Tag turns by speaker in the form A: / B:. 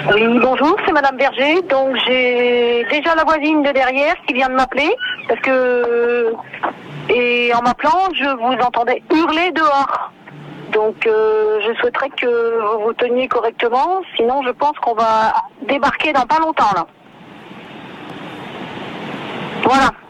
A: Oui, bonjour, c'est Madame Berger. Donc j'ai déjà la voisine de derrière qui vient de m'appeler parce que et en m'appelant, je vous entendais hurler dehors. Donc je souhaiterais que vous vous teniez correctement, sinon je pense qu'on va débarquer dans pas longtemps là. Voilà.